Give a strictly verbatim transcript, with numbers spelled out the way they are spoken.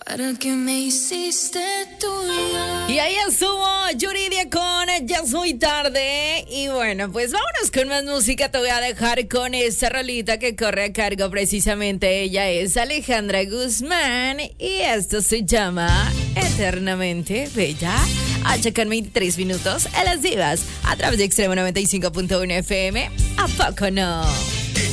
para que me hiciste tuya. Y ahí estuvo Yuridia con Ya es muy tarde. Y bueno, pues vámonos con más música. Te voy a dejar con esta rolita que corre a cargo precisamente. Ella es Alejandra Guzmán y esto se llama Eternamente Bella. ocho con veintitrés minutos en Las Divas a través de Extremo noventa y cinco punto uno F M. ¿A poco no?